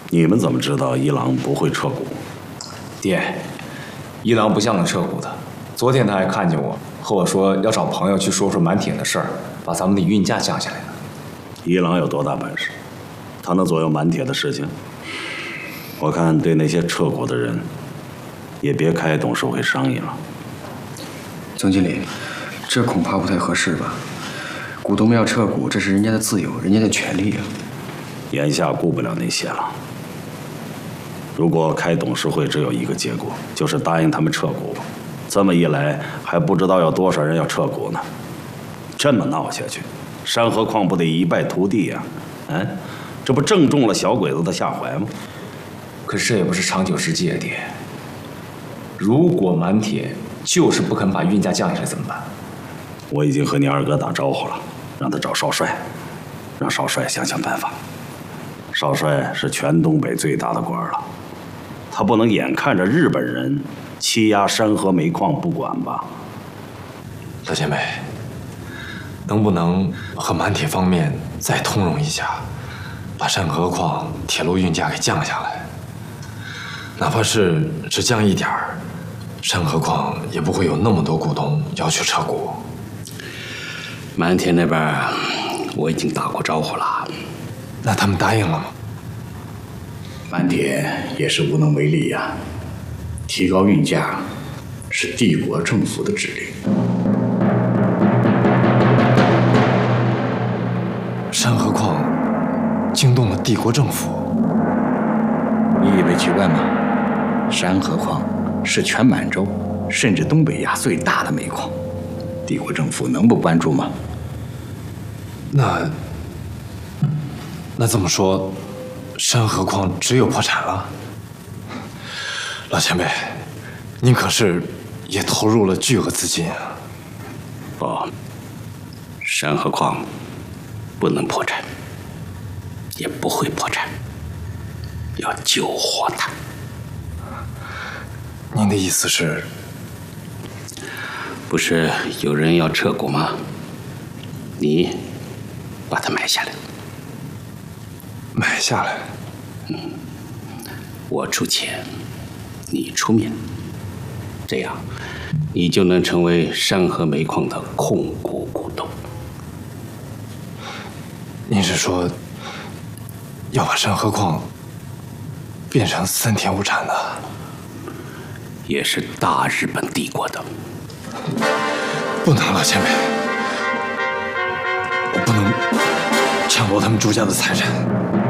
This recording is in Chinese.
你们怎么知道一郎不会撤股？ 爹，一郎不像个撤股的。昨天他还看见我，和我说要找朋友去说说满铁的事儿，把咱们的运价降下来了。 一郎有多大本事？他能左右满铁的事情？我看对那些撤股的人，也别开董事会商议了。 总经理，这恐怕不太合适吧？股东们要撤股，这是人家的自由，人家的权利啊。 眼下顾不了那些了。如果开董事会只有一个结果，就是答应他们撤股，这么一来，还不知道有多少人要撤股呢。这么闹下去，山河矿不得一败涂地呀？这不正中了小鬼子的下怀吗？ 可是这也不是长久之计啊，爹。如果满铁就是不肯把运价降下来怎么办？ 我已经和你二哥打招呼了，让他找少帅，让少帅想想办法。少帅是全东北最大的官了，他不能眼看着日本人欺压山河煤矿不管吧？ 老前辈，能不能和满铁方面再通融一下，把山河矿铁路运价给降下来？哪怕是只降一点儿，山河矿也不会有那么多股东要求撤股。 满铁那边我已经打过招呼了。 那他们答应了吗？ 满铁也是无能为力呀。提高运价是帝国政府的指令。 山河矿惊动了帝国政府。 你以为奇怪吗？山河矿是全满洲甚至东北亚最大的煤矿，帝国政府能不关注吗？ 那这么说，山河矿只有破产了？老前辈，您可是也投入了巨额资金啊！ 不，山河矿不能破产，也不会破产，要救活它。 您的意思是？ 不是有人要撤股吗？你把它买下来。 买下来？ 我出钱，你出面，这样你就能成为山河煤矿的控股股东。 您是说要把山河矿变成三田物产的？ 也是大日本帝国的。 不能，老前辈，我不能抢夺他们朱家的财产。